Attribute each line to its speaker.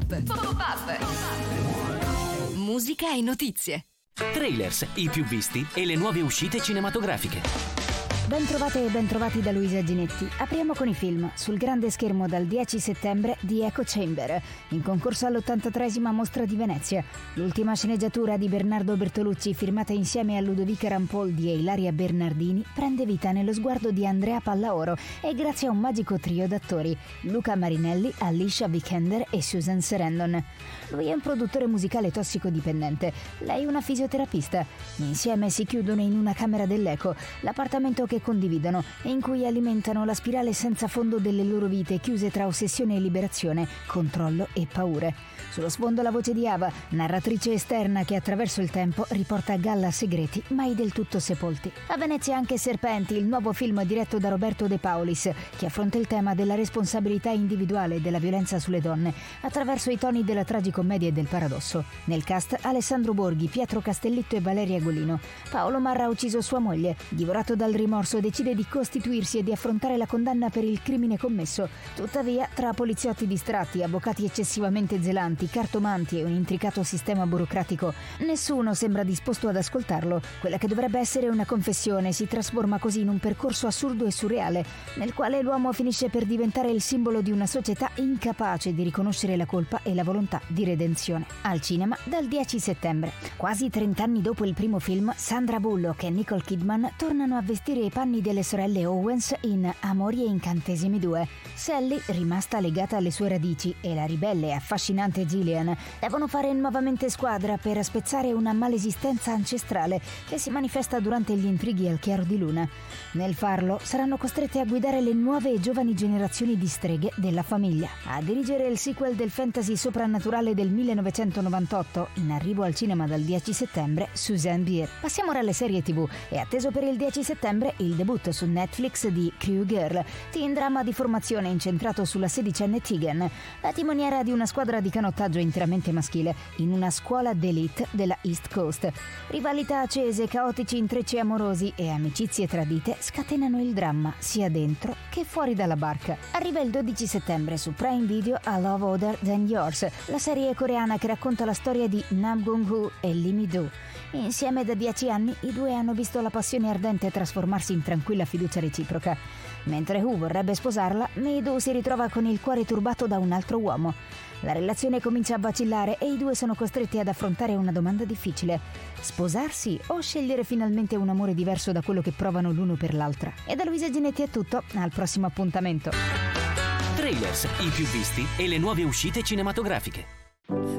Speaker 1: Pop-up. Musica e notizie.
Speaker 2: Trailers, i più visti e le nuove uscite cinematografiche.
Speaker 3: Bentrovate e bentrovati da Luisa Ginetti. Apriamo con i film. Sul grande schermo dal 10 settembre The Echo Chamber, in concorso all'83esima Mostra di Venezia. L'ultima sceneggiatura di Bernardo Bertolucci, firmata insieme a Ludovica Rampoldi e Ilaria Bernardini, prende vita nello sguardo di Andrea Pallaoro e grazie a un magico trio d'attori: Luca Marinelli, Alicia Vikander e Susan Sarandon. Lui è un produttore musicale tossicodipendente, lei una fisioterapista. Insieme si chiudono in una camera dell'eco, l'appartamento che condividono e in cui alimentano la spirale senza fondo delle loro vite, chiuse tra ossessione e liberazione, controllo e paure. Sullo sfondo la voce di Ava, narratrice esterna che attraverso il tempo riporta a galla segreti mai del tutto sepolti. A Venezia anche Serpenti, il nuovo film diretto da Roberto De Paulis, che affronta il tema della responsabilità individuale e della violenza sulle donne attraverso i toni della tragicommedia e del paradosso. Nel cast Alessandro Borghi, Pietro Castellitto e Valeria Golino. Paolo Marra ha ucciso sua moglie, divorato dal rimorso decide di costituirsi e di affrontare la condanna per il crimine commesso. Tuttavia, tra poliziotti distratti, avvocati eccessivamente zelanti, cartomanti e un intricato sistema burocratico, nessuno sembra disposto ad ascoltarlo. Quella che dovrebbe essere una confessione si trasforma così in un percorso assurdo e surreale, nel quale l'uomo finisce per diventare il simbolo di una società incapace di riconoscere la colpa e la volontà di redenzione. Al cinema dal 10 settembre. Quasi 30 anni dopo il primo film, Sandra Bullock e Nicole Kidman tornano a vestire i panni delle sorelle Owens in Amori e Incantesimi 2. Sally, rimasta legata alle sue radici, e la ribelle e affascinante Gillian devono fare nuovamente squadra per spezzare una malesistenza ancestrale che si manifesta durante gli intrighi al chiaro di luna. Nel farlo saranno costrette a guidare le nuove e giovani generazioni di streghe della famiglia. A dirigere il sequel del fantasy soprannaturale del 1998, in arrivo al cinema dal 10 settembre, Susanne Bier. Passiamo ora alle serie TV. È atteso per il 10 settembre il debutto su Netflix di Crew Girl, teen drama di formazione incentrato sulla sedicenne Tegan, la timoniera di una squadra di canottaggio interamente maschile in una scuola d'élite della East Coast. Rivalità accese, caotici intrecci amorosi e amicizie tradite scatenano il dramma sia dentro che fuori dalla barca. Arriva il 12 settembre su Prime Video A Love Other Than Yours, la serie coreana che racconta la storia di Nam Gung-woo e Lee Mi-do. Insieme da 10 anni i due hanno visto la passione ardente trasformarsi in tranquilla fiducia reciproca. Mentre Woo vorrebbe sposarla, Mi-do si ritrova con il cuore turbato da un altro uomo. La relazione comincia a vacillare e i due sono costretti ad affrontare una domanda difficile: sposarsi o scegliere finalmente un amore diverso da quello che provano l'uno per l'altra? E da Luisa Ginetti è tutto, al prossimo appuntamento.
Speaker 2: Trailers, i più visti e le nuove uscite cinematografiche.